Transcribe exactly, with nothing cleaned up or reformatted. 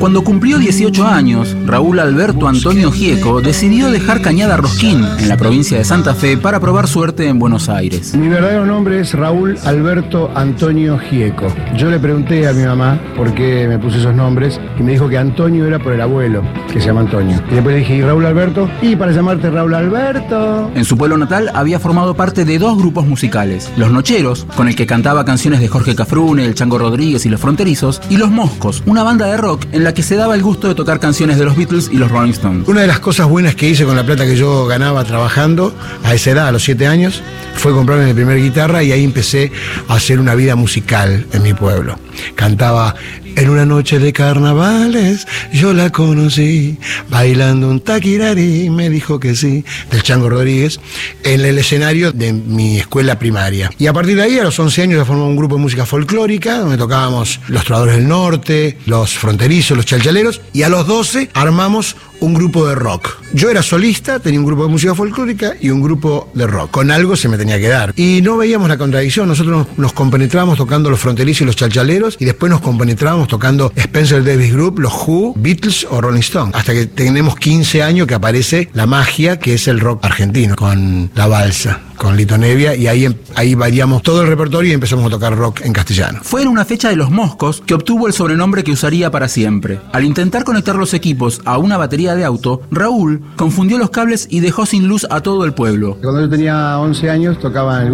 Cuando cumplió dieciocho años, Raúl Alberto Antonio Gieco decidió dejar Cañada Rosquín, en la provincia de Santa Fe, para probar suerte en Buenos Aires. Mi verdadero nombre es Raúl Alberto Antonio Gieco. Yo le pregunté a mi mamá por qué me puse esos nombres y me dijo que Antonio era por el abuelo, que se llama Antonio. Y después le dije, ¿y Raúl Alberto? Y para llamarte Raúl Alberto. En su pueblo natal había formado parte de dos grupos musicales: Los Nocheros, con el que cantaba canciones de Jorge Cafrune, el Chango Rodríguez y Los Fronterizos, y Los Moscos, una banda de rock en la que se daba el gusto de tocar canciones de los Beatles y los Rolling Stones. Una de las cosas buenas que hice con la plata que yo ganaba trabajando a esa edad, a los siete años, fue comprarme mi primer guitarra y ahí empecé a hacer una vida musical en mi pueblo. Cantaba en una noche de carnavales, yo la conocí, bailando un taquirari, me dijo que sí, del Chango Rodríguez, en el escenario de mi escuela primaria. Y a partir de ahí, a los once años, se formó un grupo de música folclórica, donde tocábamos Los Trovadores del Norte, Los Fronterizos, Los Chalchaleros, y a los doce armamos un grupo de rock. Yo era solista, tenía un grupo de música folclórica y un grupo de rock. Con algo se me tenía que dar. Y no veíamos la contradicción. Nosotros nos, nos compenetrábamos tocando Los Fronterizos y Los Chalchaleros, y después nos compenetrábamos tocando Spencer Davis Group, Los Who, Beatles o Rolling Stone. Hasta que tenemos quince años que aparece la magia, que es el rock argentino, con La Balsa, con Lito Nevia, y ahí, ahí variamos todo el repertorio y empezamos a tocar rock en castellano. Fue en una fecha de Los Moscos que obtuvo el sobrenombre que usaría para siempre. Al intentar conectar los equipos a una batería de auto, Raúl confundió los cables y dejó sin luz a todo el pueblo. Cuando yo tenía once años tocaba en el